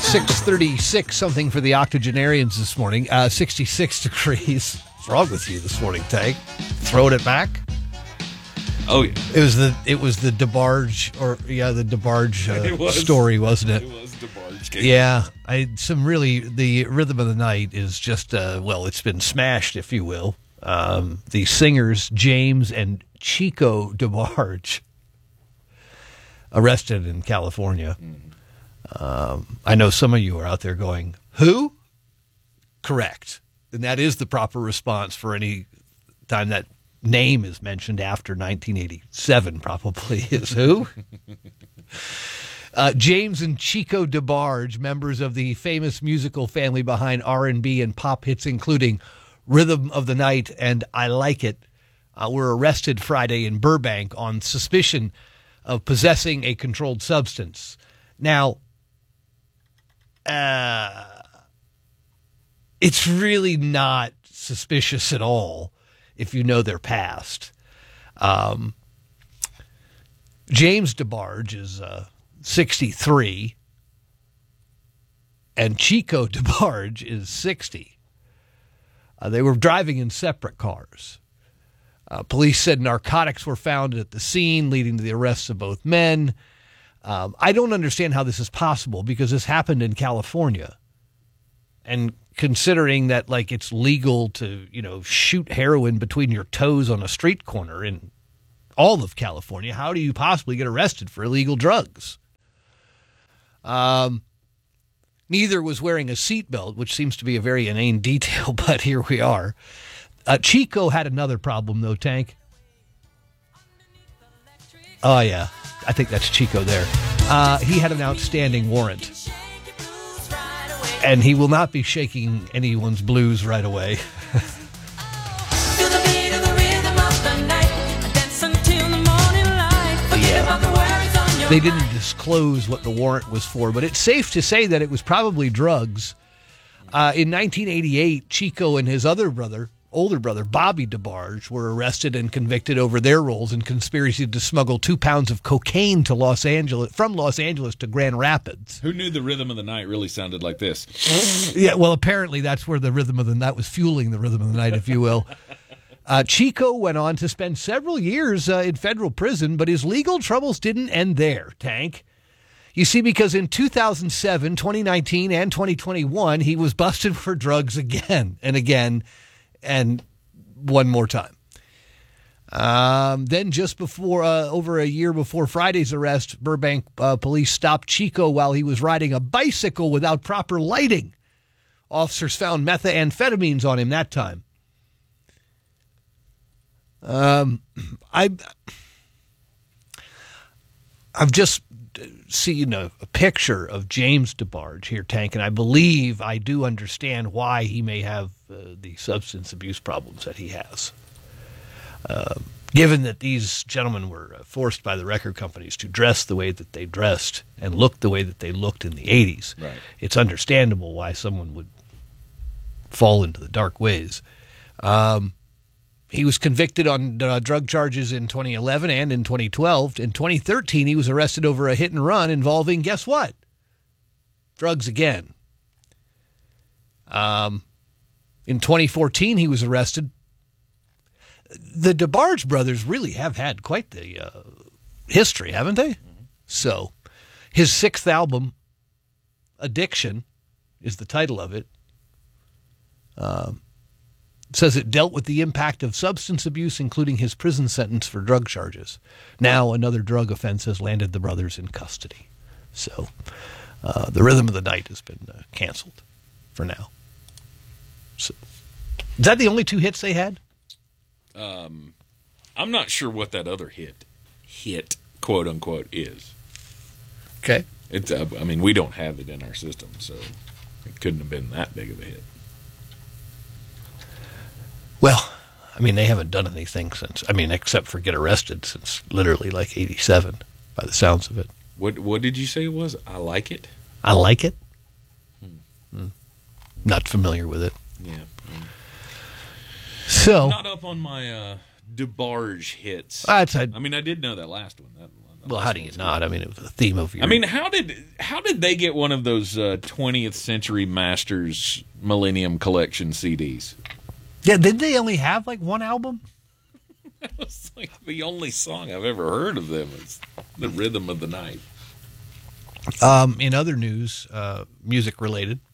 6:36 something for the octogenarians this morning. 66 degrees. What's wrong with you this morning, Tank? Throwing it back? Oh yeah. It was the DeBarge the DeBarge story, wasn't it? It was DeBarge. Yeah, the rhythm of the night is just it's been smashed, if you will. The singers James and Chico DeBarge arrested in California. I know some of you are out there going, who? Correct. And that is the proper response for any time that name is mentioned after 1987, probably, is who? James and Chico DeBarge, members of the famous musical family behind R&B and pop hits, including Rhythm of the Night and I Like It, were arrested Friday in Burbank on suspicion of possessing a controlled substance. Now, it's really not suspicious at all if you know their past. James DeBarge is 63, and Chico DeBarge is 60. They were driving in separate cars. Police said narcotics were found at the scene, leading to the arrests of both men. I don't understand how this is possible because this happened in California. And considering that, it's legal to, shoot heroin between your toes on a street corner in all of California, how do you possibly get arrested for illegal drugs? Neither was wearing a seatbelt, which seems to be a very inane detail, but here we are. Chico had another problem, though, Tank. Oh, yeah. I think that's Chico there. He had an outstanding warrant. And he will not be shaking anyone's blues right away. They didn't disclose what the warrant was for, but it's safe to say that it was probably drugs. In 1988, Chico and his older brother, Bobby DeBarge, were arrested and convicted over their roles in conspiracy to smuggle 2 pounds of cocaine to from Los Angeles to Grand Rapids. Who knew the rhythm of the night really sounded like this? Yeah, well, apparently that's where the rhythm of the night was fueling the rhythm of the night, if you will. Chico went on to spend several years in federal prison, but his legal troubles didn't end there, Tank. You see, because in 2007, 2019, and 2021, he was busted for drugs again and again, and one more time. Then just before, over a year before Friday's arrest, Burbank police stopped Chico while he was riding a bicycle without proper lighting. Officers found methamphetamines on him that time. I've just seen a picture of James DeBarge here, Tank, and I believe I do understand why he may have the substance abuse problems that he has. Given that these gentlemen were forced by the record companies to dress the way that they dressed and look the way that they looked in the 80s, right, it's understandable why someone would fall into the dark ways. He was convicted on drug charges in 2011 and in 2012. In 2013, he was arrested over a hit and run involving, guess what? Drugs again. In 2014, he was arrested. The DeBarge brothers really have had quite the history, haven't they? Mm-hmm. So his 6th album, Addiction, is the title of it. Says it dealt with the impact of substance abuse, including his prison sentence for drug charges. Now another drug offense has landed the brothers in custody. So the rhythm of the night has been canceled for now. So, is that the only 2 hits they had? I'm not sure what that other hit, quote unquote, is. Okay. It's. We don't have it in our system, so it couldn't have been that big of a hit. Well, they haven't done anything since, except for get arrested since literally 87, by the sounds of it. What did you say it was? I Like It? I Like It? Not familiar with it. Yeah. So. Not up on my DeBarge hits. I did know that last one. Well, how do you not? I mean, it was the theme of your... I mean, how did they get one of those 20th Century Masters Millennium Collection CDs? Yeah, did they only have like one album? That was like the only song I've ever heard of them is The Rhythm of the Night. In other news, music related,